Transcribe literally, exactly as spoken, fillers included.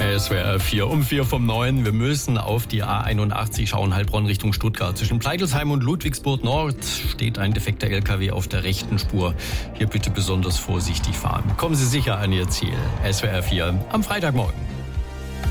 S W R vier um vier vom neun. Wir müssen auf die A einundachtzig schauen, Heilbronn Richtung Stuttgart. Zwischen Pleitelsheim und Ludwigsburg Nord steht ein defekter L K W auf der rechten Spur. Hier bitte besonders vorsichtig fahren. Kommen Sie sicher an Ihr Ziel. S W R vier am Freitagmorgen.